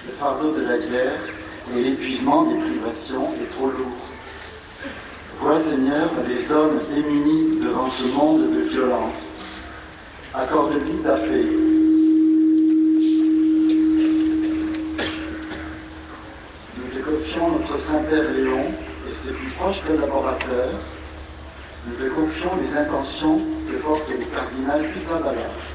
Le fardeau de la guerre et l'épuisement des privations est trop lourd. Vois, Seigneur, les hommes démunis devant ce monde de violence. Accorde-lui ta paix. Nous te confions notre Saint-Père Léon et ses plus proches collaborateurs. Nous te confions les intentions que porte le cardinal Pizzaballa.